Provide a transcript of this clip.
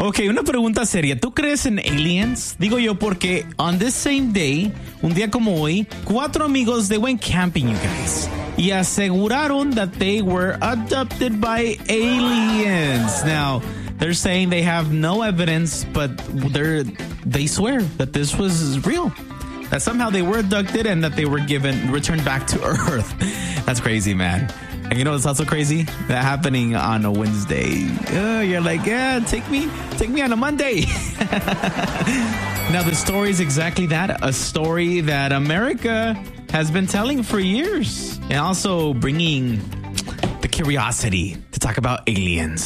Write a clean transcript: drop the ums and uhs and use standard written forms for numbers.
Ok, una pregunta seria. ¿Tú crees en aliens? Digo yo porque on this same day, un día como hoy, 4 amigos, they went camping, you guys. Y aseguraron that they were abducted by aliens. Now, they're saying they have no evidence, but they swear that this was real. That somehow they were abducted and that they were returned back to Earth. That's crazy, man. And you know what's also crazy? That happening on a Wednesday. You're like, yeah, take me on a Monday. Now, the story is exactly that. A story that America has been telling for years. And also bringing the curiosity to talk about aliens.